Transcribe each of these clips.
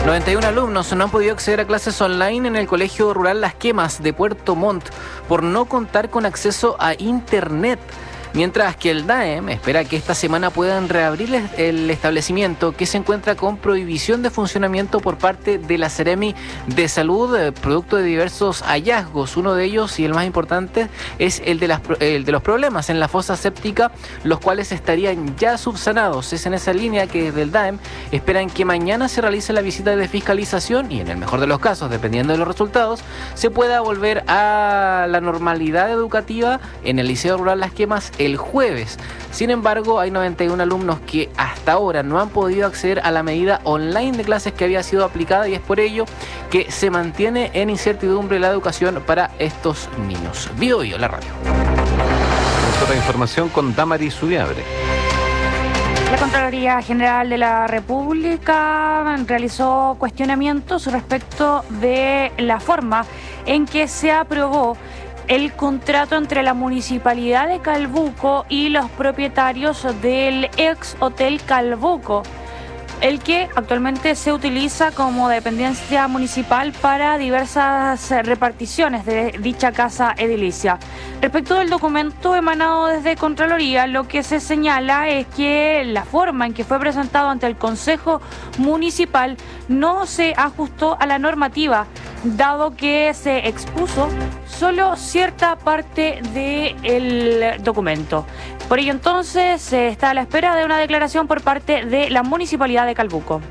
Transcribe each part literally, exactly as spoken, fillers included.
noventa y uno alumnos no han podido acceder a clases online en el Colegio Rural Las Quemas de Puerto Montt por no contar con acceso a internet. Mientras que el D A E M espera que esta semana puedan reabrir el establecimiento, que se encuentra con prohibición de funcionamiento por parte de la Seremi de Salud, producto de diversos hallazgos. Uno de ellos, y el más importante, es el de, las, el de los problemas en la fosa séptica, los cuales estarían ya subsanados. Es en esa línea que desde el D A E M esperan que mañana se realice la visita de fiscalización y, en el mejor de los casos, dependiendo de los resultados, se pueda volver a la normalidad educativa en el Liceo Rural Las Quemas el jueves. Sin embargo, hay noventa y uno alumnos que hasta ahora no han podido acceder a la medida online de clases que había sido aplicada, y es por ello que se mantiene en incertidumbre la educación para estos niños. Bio Bio, la radio. Otra información con Damaris Subiabre. La Contraloría General de la República realizó cuestionamientos respecto de la forma en que se aprobó el contrato entre la Municipalidad de Calbuco y los propietarios del ex Hotel Calbuco, el que actualmente se utiliza como dependencia municipal para diversas reparticiones de dicha casa edilicia. Respecto del documento emanado desde Contraloría, lo que se señala es que la forma en que fue presentado ante el Consejo Municipal no se ajustó a la normativa, dado que se expuso solo cierta parte del documento. Por ello, entonces, se está a la espera de una declaración por parte de la Municipalidad de Calbuco.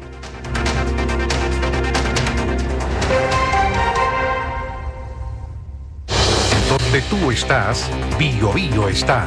Donde tú estás, Bio Bio está.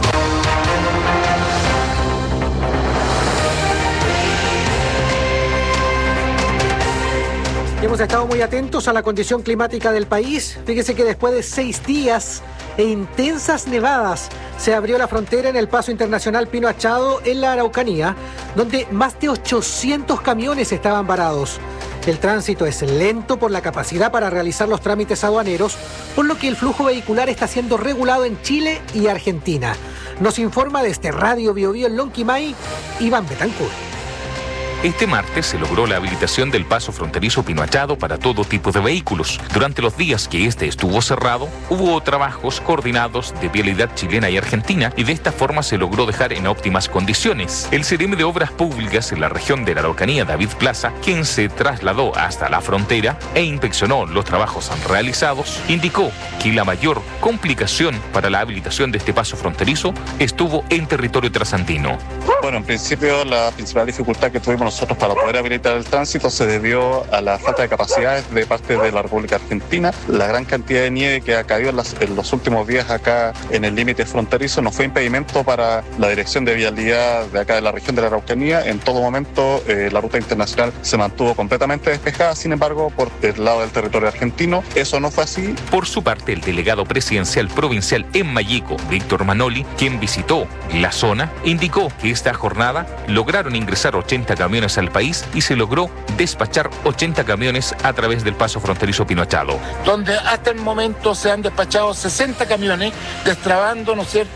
Hemos estado muy atentos a la condición climática del país. Fíjese que después de seis días e intensas nevadas, se abrió la frontera en el Paso Internacional Pino Achado, en la Araucanía, donde más de ochocientos camiones estaban varados. El tránsito es lento por la capacidad para realizar los trámites aduaneros, por lo que el flujo vehicular está siendo regulado en Chile y Argentina. Nos informa desde Radio Bio Bio en Lonquimay, Iván Betancourt. Este martes se logró la habilitación del paso fronterizo Pino Achado para todo tipo de vehículos. Durante los días que este estuvo cerrado, hubo trabajos coordinados de vialidad chilena y argentina, y de esta forma se logró dejar en óptimas condiciones. El Seremi de Obras Públicas en la región de la Araucanía, David Plaza, quien se trasladó hasta la frontera e inspeccionó los trabajos realizados, indicó que la mayor complicación para la habilitación de este paso fronterizo estuvo en territorio trasandino. Bueno, en principio la principal dificultad que tuvimos nosotros para poder habilitar el tránsito se debió a la falta de capacidades de parte de la República Argentina. La gran cantidad de nieve que ha caído en, las, en los últimos días acá en el límite fronterizo no fue impedimento para la dirección de vialidad de acá de la región de la Araucanía. En todo momento eh, la ruta internacional se mantuvo completamente despejada. Sin embargo, por el lado del territorio argentino eso no fue así. Por su parte, el delegado presidencial provincial en Mayeco, Víctor Manoli, quien visitó la zona, indicó que esta jornada lograron ingresar ochenta camiones al país y se logró despachar ochenta camiones a través del paso fronterizo Pino Achado, donde hasta el momento se han despachado sesenta camiones, destrabando, ¿no es cierto?,